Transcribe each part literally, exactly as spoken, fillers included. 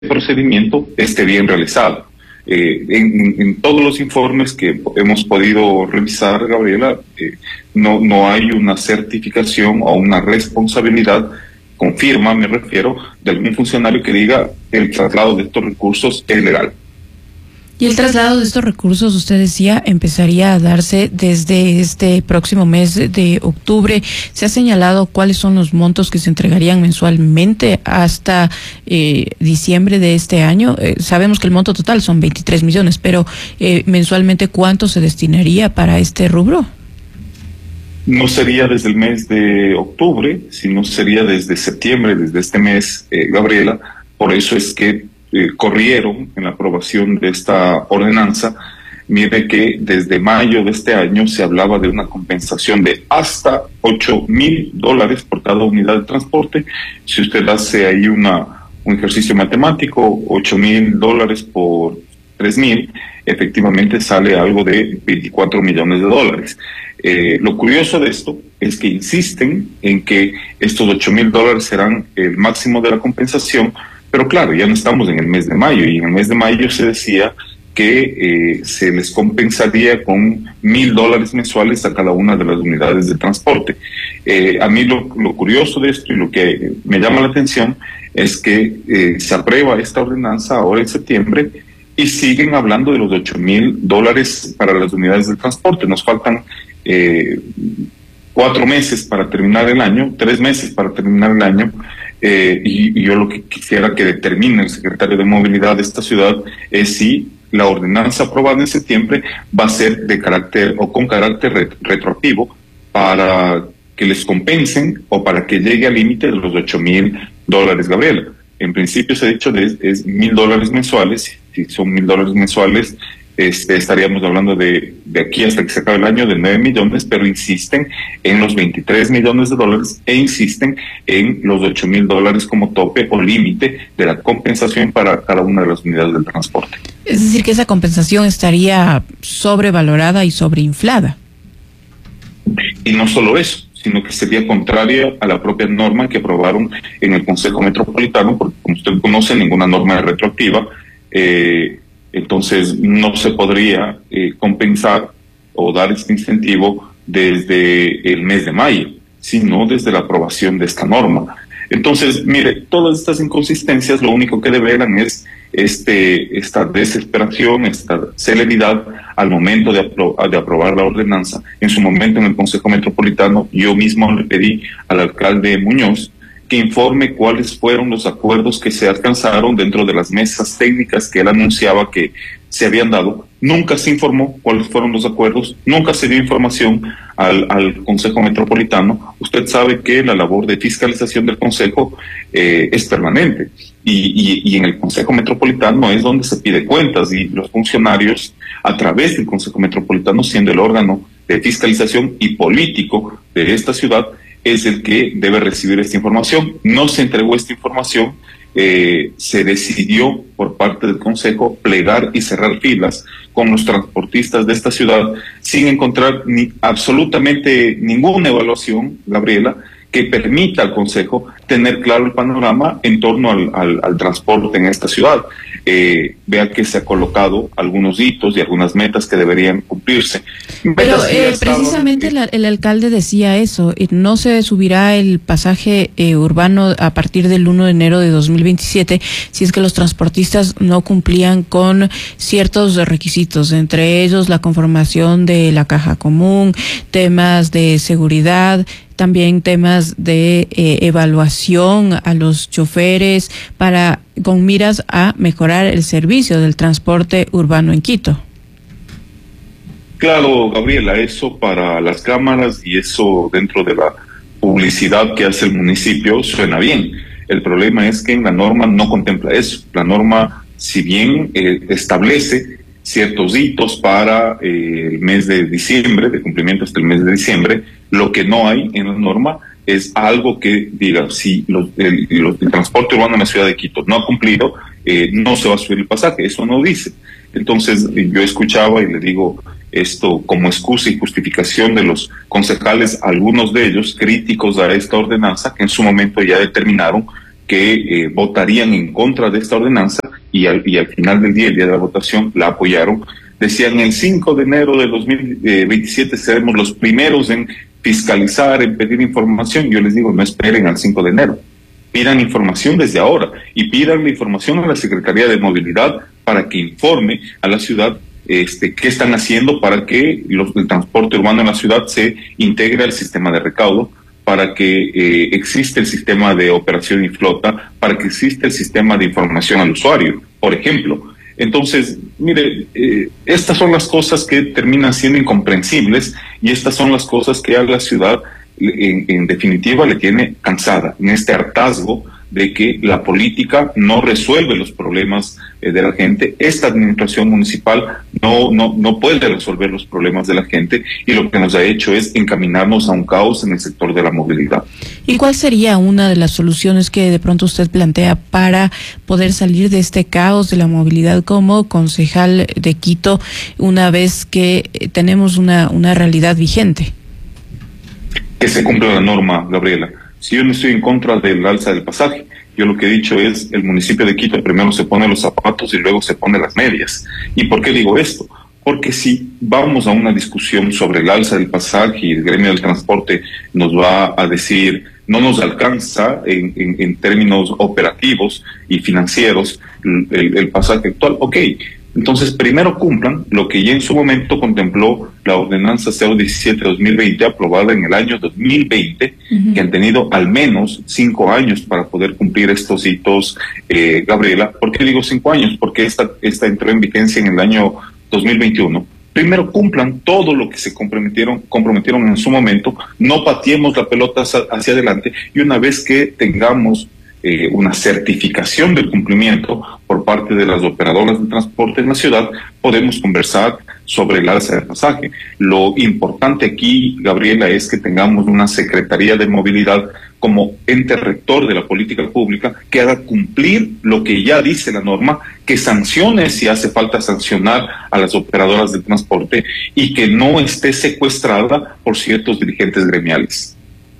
procedimiento esté bien realizado. Eh, en, en todos los informes que hemos podido revisar, Gabriela, eh, no, no hay una certificación o una responsabilidad, confirma, me refiero, de algún funcionario que diga el traslado de estos recursos es legal. Y el traslado de estos recursos, usted decía, empezaría a darse desde este próximo mes de octubre. ¿Se ha señalado cuáles son los montos que se entregarían mensualmente hasta eh, diciembre de este año? Eh, sabemos que el monto total son veintitrés millones, pero eh, mensualmente, ¿cuánto se destinaría para este rubro? No sería desde el mes de octubre, sino sería desde septiembre, desde este mes, eh, Gabriela. Por eso es que Eh, corrieron en la aprobación de esta ordenanza. Mire que desde mayo de este año se hablaba de una compensación de hasta ocho mil dólares por cada unidad de transporte. Si usted hace ahí una, un ejercicio matemático, ocho mil dólares por tres mil, efectivamente sale algo de veinticuatro millones de dólares. Eh, lo curioso de esto es que insisten en que estos ocho mil dólares serán el máximo de la compensación. Pero claro, ya no estamos en el mes de mayo, y en el mes de mayo se decía que eh, se les compensaría con mil dólares mensuales a cada una de las unidades de transporte. Eh, a mí lo, lo curioso de esto y lo que me llama la atención es que eh, se aprueba esta ordenanza ahora en septiembre y siguen hablando de los ocho mil dólares para las unidades de transporte. Nos faltan eh, cuatro meses para terminar el año, tres meses para terminar el año. Eh, y, y yo lo que quisiera que determine el secretario de Movilidad de esta ciudad es si la ordenanza aprobada en septiembre va a ser de carácter o con carácter ret retroactivo para que les compensen o para que llegue al límite de los ocho mil dólares, Gabriela. En principio se ha dicho que es, es mil dólares mensuales. Si son mil dólares mensuales, Este, estaríamos hablando de, de aquí hasta que se acabe el año de nueve millones, pero insisten en los veintitrés millones de dólares e insisten en los ocho mil dólares como tope o límite de la compensación para cada una de las unidades del transporte. Es decir, que esa compensación estaría sobrevalorada y sobreinflada. Y no solo eso, sino que sería contraria a la propia norma que aprobaron en el Consejo Metropolitano, porque como usted conoce, ninguna norma es retroactiva. Eh, Entonces no se podría eh, compensar o dar este incentivo desde el mes de mayo, sino desde la aprobación de esta norma. Entonces, mire, todas estas inconsistencias lo único que develan es este, esta desesperación, esta celeridad al momento de, apro de aprobar la ordenanza. En su momento en el Consejo Metropolitano yo mismo le pedí al alcalde Muñoz que informe cuáles fueron los acuerdos que se alcanzaron dentro de las mesas técnicas que él anunciaba que se habían dado. Nunca se informó cuáles fueron los acuerdos, nunca se dio información al, al Consejo Metropolitano. Usted sabe que la labor de fiscalización del Consejo eh, es permanente y, y, y en el Consejo Metropolitano es donde se pide cuentas, y los funcionarios a través del Consejo Metropolitano, siendo el órgano de fiscalización y político de esta ciudad, es el que debe recibir esta información. No se entregó esta información, eh, se decidió por parte del Consejo plegar y cerrar filas con los transportistas de esta ciudad sin encontrar ni absolutamente ninguna evaluación, Gabriela, que permita al Consejo tener claro el panorama en torno al, al, al transporte en esta ciudad. Eh, vea que se ha colocado algunos hitos y algunas metas que deberían cumplirse. Pero eh, precisamente el, el alcalde decía eso, no se subirá el pasaje eh, urbano a partir del uno de enero de dos mil veintisiete si es que los transportistas no cumplían con ciertos requisitos, entre ellos la conformación de la caja común, temas de seguridad, también temas de eh, evaluación a los choferes para con miras a mejorar el servicio del transporte urbano en Quito. Claro, Gabriela, eso para las cámaras y eso dentro de la publicidad que hace el municipio suena bien. El problema es que en la norma no contempla eso. La norma, si bien eh, establece ciertos hitos para eh, el mes de diciembre, de cumplimiento hasta el mes de diciembre, lo que no hay en la norma es algo que diga, si los, el, el, el transporte urbano en la ciudad de Quito no ha cumplido, eh, no se va a subir el pasaje. Eso no dice. Entonces yo escuchaba y le digo esto como excusa y justificación de los concejales, algunos de ellos críticos a esta ordenanza, que en su momento ya determinaron que eh, votarían en contra de esta ordenanza y al, y al final del día, el día de la votación, la apoyaron. Decían, el cinco de enero de dos mil veintisiete seremos los primeros en fiscalizar, en pedir información. Yo les digo, no esperen al cinco de enero. Pidan información desde ahora y pidan la información a la Secretaría de Movilidad para que informe a la ciudad este, qué están haciendo para que los, el transporte urbano en la ciudad se integre al sistema de recaudo, para que eh, exista el sistema de operación y flota, para que exista el sistema de información al usuario, por ejemplo. Entonces, mire, eh, estas son las cosas que terminan siendo incomprensibles y estas son las cosas que a la ciudad En, en definitiva le tiene cansada en este hartazgo de que la política no resuelve los problemas eh, de la gente. Esta administración municipal no, no, no puede resolver los problemas de la gente y lo que nos ha hecho es encaminarnos a un caos en el sector de la movilidad. ¿Y cuál sería una de las soluciones que de pronto usted plantea para poder salir de este caos de la movilidad como concejal de Quito una vez que tenemos una, una realidad vigente? Que se cumpla la norma, Gabriela. Si yo no estoy en contra del alza del pasaje, yo lo que he dicho es, el municipio de Quito primero se pone los zapatos y luego se pone las medias. ¿Y por qué digo esto? Porque si vamos a una discusión sobre el alza del pasaje y el gremio del transporte nos va a decir, no nos alcanza en, en, en términos operativos y financieros el, el pasaje actual, ok. Entonces, primero cumplan lo que ya en su momento contempló la ordenanza cero diecisiete dos mil veinte, aprobada en el año dos mil veinte, uh-huh. que han tenido al menos cinco años para poder cumplir estos hitos, eh, Gabriela. ¿Por qué digo cinco años? Porque esta, esta entró en vigencia en el año dos mil veintiuno. Primero cumplan todo lo que se comprometieron, comprometieron en su momento, no pateemos la pelota hacia adelante y una vez que tengamos Eh, una certificación del cumplimiento por parte de las operadoras de transporte en la ciudad, podemos conversar sobre el alza de pasaje. Lo importante aquí, Gabriela, es que tengamos una Secretaría de Movilidad como ente rector de la política pública que haga cumplir lo que ya dice la norma, que sancione si hace falta sancionar a las operadoras de transporte y que no esté secuestrada por ciertos dirigentes gremiales.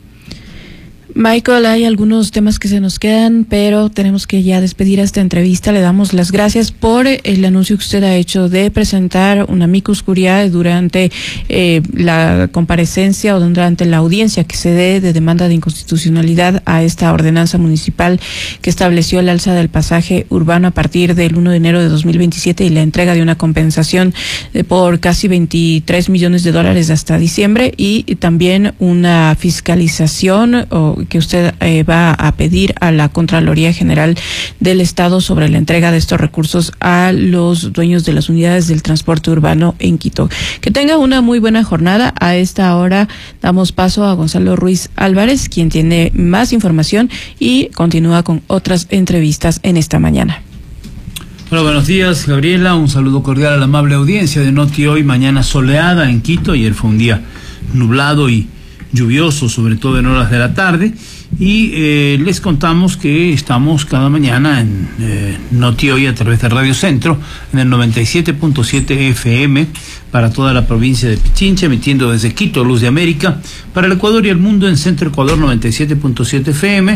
Michael, hay algunos temas que se nos quedan, pero tenemos que ya despedir esta entrevista. Le damos las gracias por el anuncio que usted ha hecho de presentar una amicus curiae durante eh, la comparecencia o durante la audiencia que se dé de demanda de inconstitucionalidad a esta ordenanza municipal que estableció el alza del pasaje urbano a partir del uno de enero de dos mil veintisiete y la entrega de una compensación de por casi veintitrés millones de dólares hasta diciembre y, y también una fiscalización o que usted eh, va a pedir a la Contraloría General del Estado sobre la entrega de estos recursos a los dueños de las unidades del transporte urbano en Quito. Que tenga una muy buena jornada. A esta hora damos paso a Gonzalo Ruiz Álvarez, quien tiene más información y continúa con otras entrevistas en esta mañana. Hola, buenos días, Gabriela. Un saludo cordial a la amable audiencia de Noti Hoy. Mañana soleada en Quito. Ayer fue un día nublado y lluvioso, sobre todo en horas de la tarde, y eh, les contamos que estamos cada mañana en eh, Noti Hoy a través de Radio Centro en el noventa y siete punto siete F M para toda la provincia de Pichincha, emitiendo desde Quito, Luz de América, para el Ecuador y el mundo en Centro Ecuador noventa y siete punto siete F M,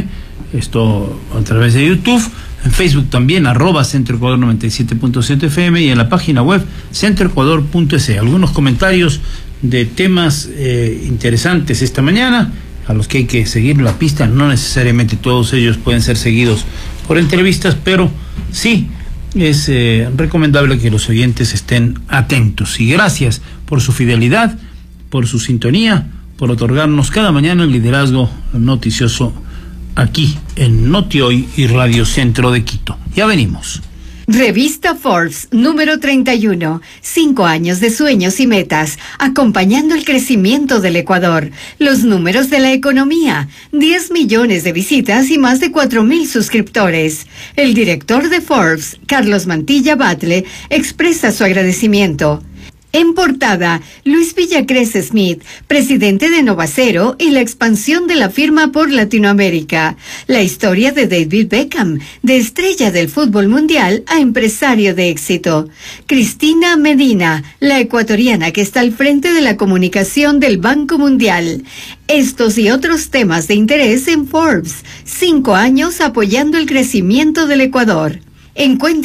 esto a través de YouTube, en Facebook también, arroba Centro Ecuador noventa y siete punto siete F M y en la página web centro ecuador punto es. Algunos comentarios de temas eh, interesantes esta mañana, a los que hay que seguir la pista. No necesariamente todos ellos pueden ser seguidos por entrevistas, pero sí es eh, recomendable que los oyentes estén atentos. Y gracias por su fidelidad, por su sintonía, por otorgarnos cada mañana el liderazgo noticioso aquí en Noti Hoy y Radio Centro de Quito. Ya venimos. Revista Forbes, número treinta y uno. Cinco años de sueños y metas, acompañando el crecimiento del Ecuador. Los números de la economía. diez millones de visitas y más de cuatro mil suscriptores. El director de Forbes, Carlos Mantilla Batle, expresa su agradecimiento. En portada, Luis Villacrés Smith, presidente de Novacero y la expansión de la firma por Latinoamérica. La historia de David Beckham, de estrella del fútbol mundial a empresario de éxito. Cristina Medina, la ecuatoriana que está al frente de la comunicación del Banco Mundial. Estos y otros temas de interés en Forbes. Cinco años apoyando el crecimiento del Ecuador. Encuentra